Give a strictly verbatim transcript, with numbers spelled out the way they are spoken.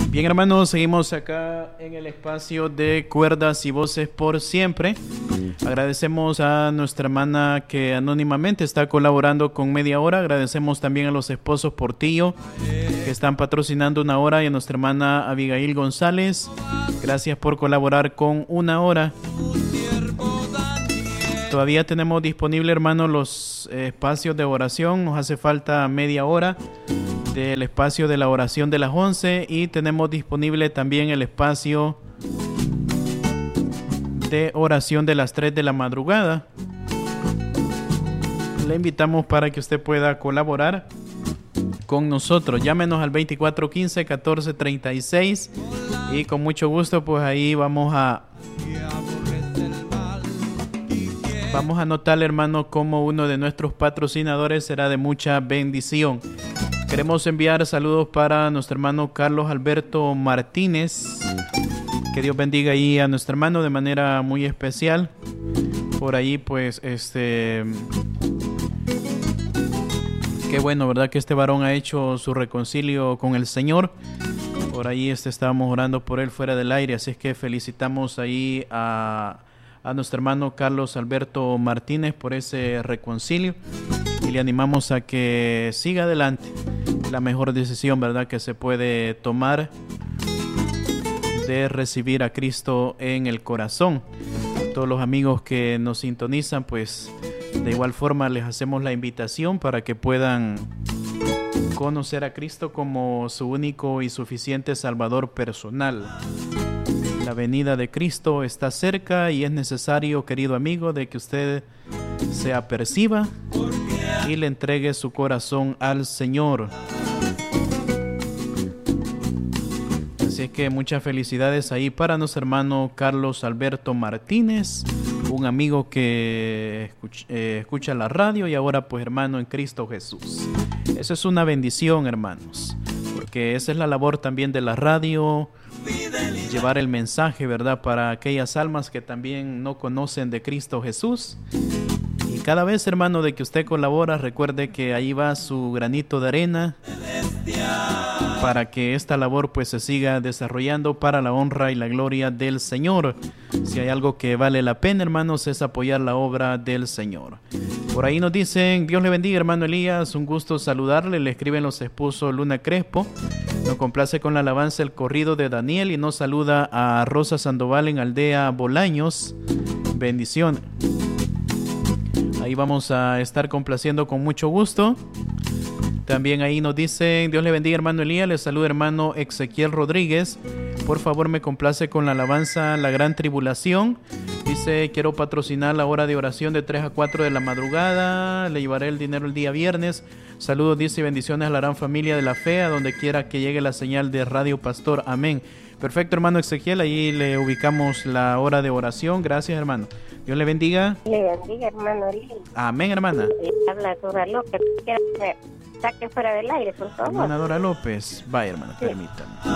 Bien, hermanos, seguimos acá en el espacio de Cuerdas y Voces por Siempre. Agradecemos a nuestra hermana que anónimamente está colaborando con media hora. Agradecemos también a los esposos Portillo que están patrocinando una hora y a nuestra hermana Abigail González. Gracias por colaborar con una hora. Todavía tenemos disponible, hermanos, los eh, espacios de oración. Nos hace falta media hora del espacio de la oración de las once y tenemos disponible también el espacio de oración de las tres de la madrugada. Le invitamos para que usted pueda colaborar con nosotros. Llámenos al veinticuatro quince catorce treinta y seis y con mucho gusto pues ahí vamos a vamos a anotar, hermano, como uno de nuestros patrocinadores será de mucha bendición. Queremos enviar saludos para nuestro hermano Carlos Alberto Martínez. Que Dios bendiga ahí a nuestro hermano de manera muy especial. Por ahí pues este... Qué bueno, ¿verdad? Que este varón ha hecho su reconcilio con el Señor. Por ahí este, estábamos orando por él fuera del aire. Así es que felicitamos ahí a, a nuestro hermano Carlos Alberto Martínez por ese reconcilio. Y le animamos a que siga adelante. La mejor decisión, ¿verdad?, que se puede tomar de recibir a Cristo en el corazón. Todos los amigos que nos sintonizan, pues de igual forma les hacemos la invitación para que puedan conocer a Cristo como su único y suficiente Salvador personal. La venida de Cristo está cerca y es necesario, querido amigo, de que usted se aperciba y le entregue su corazón al Señor. Así es que muchas felicidades ahí para nuestro hermano Carlos Alberto Martínez, un amigo que escucha, eh, escucha la radio y ahora pues hermano en Cristo Jesús. Eso es una bendición, hermanos, porque esa es la labor también de la radio, llevar el mensaje, ¿verdad?, para aquellas almas que también no conocen de Cristo Jesús. Y cada vez, hermano, de que usted colabora, recuerde que ahí va su granito de arena para que esta labor pues se siga desarrollando para la honra y la gloria del Señor. Si hay algo que vale la pena, hermanos, es apoyar la obra del Señor. Por ahí nos dicen, Dios le bendiga, hermano Elías, un gusto saludarle. Le escriben los esposos Luna Crespo. Nos complace con la alabanza el corrido de Daniel y nos saluda a Rosa Sandoval en Aldea Bolaños. Bendición. Ahí vamos a estar complaciendo con mucho gusto. También ahí nos dicen, Dios le bendiga, hermano Elías, le saluda hermano Ezequiel Rodríguez. Por favor, me complace con la alabanza La Gran Tribulación. Dice, quiero patrocinar la hora de oración de tres a cuatro de la madrugada. Le llevaré el dinero el día viernes. Saludos, dice, y bendiciones a la gran familia de la fe, a donde quiera que llegue la señal de Radio Pastor. Amén. Perfecto, hermano Ezequiel, ahí le ubicamos la hora de oración. Gracias, hermano. Dios le bendiga. Le bendiga, hermano Elías. Amén, hermana. Le habla Dora López. Quiero que saque fuera del aire, por favor. Hermana Dora López. Vaya, hermana, sí. Permítame.